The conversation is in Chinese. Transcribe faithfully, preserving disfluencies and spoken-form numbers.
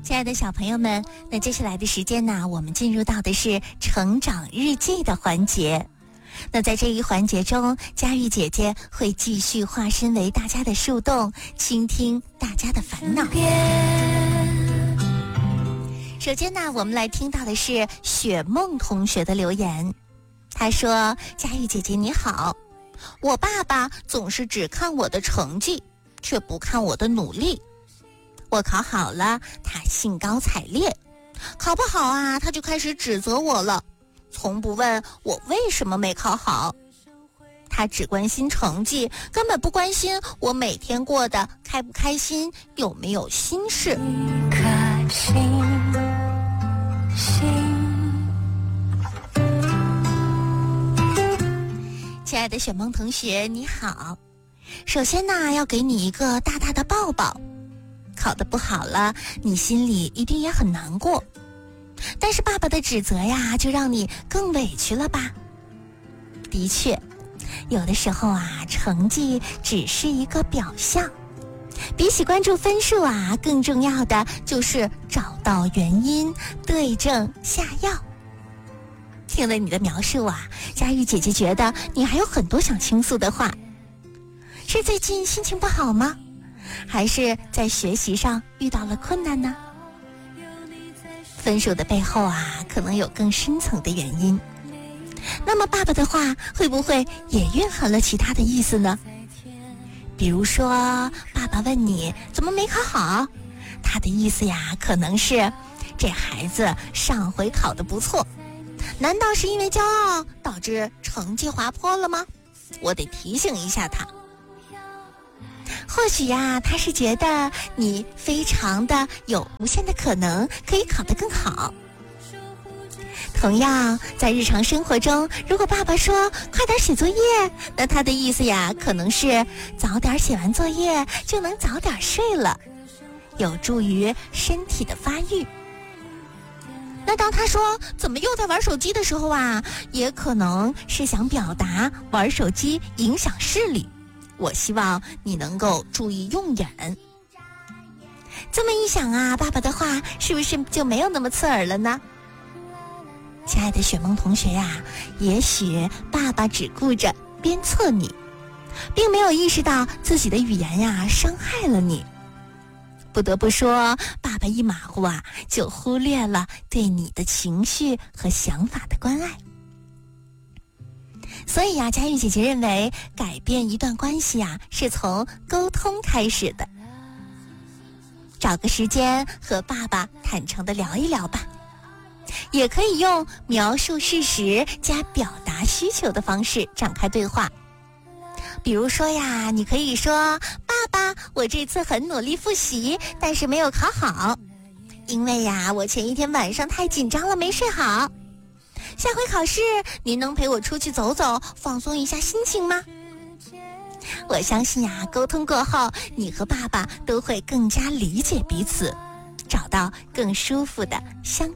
亲爱的小朋友们，那接下来的时间呢，我们进入到的是成长日记的环节。那在这一环节中，佳玉姐姐会继续化身为大家的树洞，倾听大家的烦恼。首先呢，我们来听到的是雪梦同学的留言。她说：佳玉姐姐你好，我爸爸总是只看我的成绩，却不看我的努力。我考好了，他兴高采烈；考不好啊，他就开始指责我了，从不问我为什么没考好。他只关心成绩，根本不关心我每天过得开不开心，有没有心事。 一颗心心。 亲爱的雪梦同学你好，首先呢，要给你一个大大的抱抱。考得不好了，你心里一定也很难过，但是爸爸的指责呀，就让你更委屈了吧？的确，有的时候啊，成绩只是一个表象，比起关注分数啊，更重要的就是找到原因，对症下药。听了你的描述啊，佳玉姐姐觉得你还有很多想倾诉的话。是最近心情不好吗？还是在学习上遇到了困难呢？分数的背后啊，可能有更深层的原因。那么爸爸的话会不会也蕴含了其他的意思呢？比如说爸爸问你怎么没考好，他的意思呀，可能是这孩子上回考得不错，难道是因为骄傲导致成绩滑坡了吗？我得提醒一下他。或许呀，他是觉得你非常的有无限的可能可以考得更好。同样在日常生活中，如果爸爸说快点写作业，那他的意思呀，可能是早点写完作业就能早点睡了，有助于身体的发育。那当他说怎么又在玩手机的时候啊，也可能是想表达玩手机影响视力，我希望你能够注意用眼。这么一想啊，爸爸的话是不是就没有那么刺耳了呢？亲爱的雪梦同学呀，也许爸爸只顾着鞭策你，并没有意识到自己的语言呀伤害了你。不得不说，爸爸一马虎啊，就忽略了对你的情绪和想法的关爱。所以呀，佳玉姐姐认为改变一段关系啊，是从沟通开始的。找个时间和爸爸坦诚地聊一聊吧，也可以用描述事实加表达需求的方式展开对话。比如说呀，你可以说：爸爸，我这次很努力复习，但是没有考好，因为呀，我前一天晚上太紧张了，没睡好。下回考试您能陪我出去走走，放松一下心情吗？我相信呀，沟通过后，你和爸爸都会更加理解彼此，找到更舒服的相